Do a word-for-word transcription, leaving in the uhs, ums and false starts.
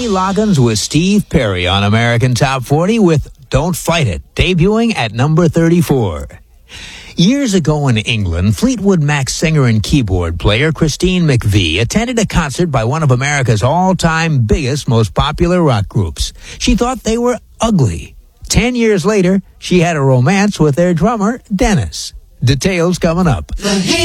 Kenny Loggins with Steve Perry on American Top forty with Don't Fight It, debuting at number thirty-four. Years ago in England, Fleetwood Mac singer and keyboard player Christine McVie attended a concert by one of America's all-time biggest, most popular rock groups. She thought they were ugly. Ten years later, she had a romance with their drummer, Dennis. Details coming up. The